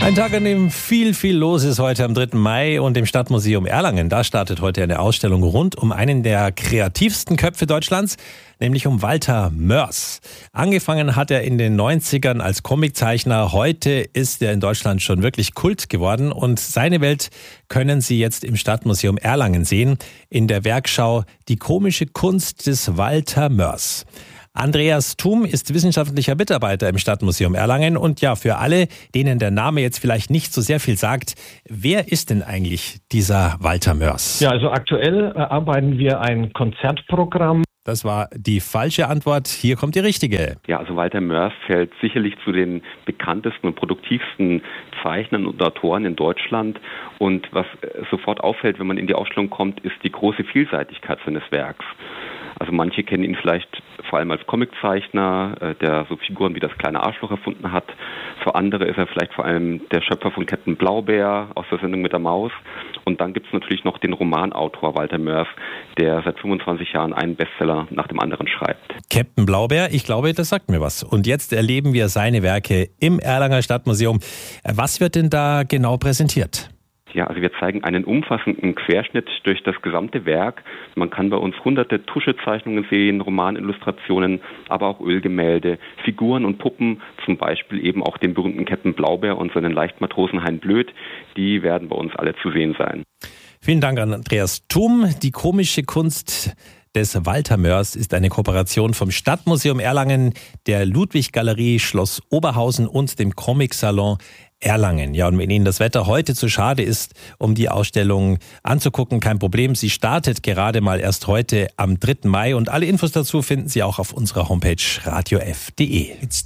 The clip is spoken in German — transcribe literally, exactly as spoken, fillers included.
Ein Tag, an dem viel, viel los ist heute am dritten Mai und im Stadtmuseum Erlangen. Da startet heute eine Ausstellung rund um einen der kreativsten Köpfe Deutschlands, nämlich um Walter Moers. Angefangen hat er in den neunzigern als Comiczeichner. Heute ist er in Deutschland schon wirklich Kult geworden und seine Welt können Sie jetzt im Stadtmuseum Erlangen sehen, in der Werkschau Die komische Kunst des Walter Moers. Andreas Thum ist wissenschaftlicher Mitarbeiter im Stadtmuseum Erlangen und ja, für alle, denen der Name jetzt vielleicht nicht so sehr viel sagt, wer ist denn eigentlich dieser Walter Moers? Ja, also aktuell erarbeiten wir ein Konzertprogramm. Das war die falsche Antwort. Hier kommt die richtige. Ja, also Walter Moers zählt sicherlich zu den bekanntesten und produktivsten Zeichnern und Autoren in Deutschland. Und was sofort auffällt, wenn man in die Ausstellung kommt, ist die große Vielseitigkeit seines Werks. Also manche kennen ihn vielleicht vor allem als Comiczeichner, der so Figuren wie das kleine Arschloch erfunden hat. Für andere ist er vielleicht vor allem der Schöpfer von Captain Blaubeer aus der Sendung mit der Maus. Und dann gibt es natürlich noch den Romanautor Walter Moers, der seit fünfundzwanzig Jahren einen Bestseller nach dem anderen schreibt. Captain Blaubeer, ich glaube, das sagt mir was. Und jetzt erleben wir seine Werke im Erlanger Stadtmuseum. Was wird denn da genau präsentiert? Ja, also wir zeigen einen umfassenden Querschnitt durch das gesamte Werk. Man kann bei uns hunderte Tuschezeichnungen sehen, Romanillustrationen, aber auch Ölgemälde, Figuren und Puppen, zum Beispiel eben auch den berühmten Captain Blaubeer und seinen Leichtmatrosen Hein Blöd, die werden bei uns alle zu sehen sein. Vielen Dank an Andreas Thum. Die komische Kunst des Walter Moers ist eine Kooperation vom Stadtmuseum Erlangen, der Ludwig-Galerie Schloss Oberhausen und dem Comic-Salon Erlangen. Ja, und wenn Ihnen das Wetter heute zu schade ist, um die Ausstellung anzugucken, kein Problem. Sie startet gerade mal erst heute am dritten Mai und alle Infos dazu finden Sie auch auf unserer Homepage radio f punkt de.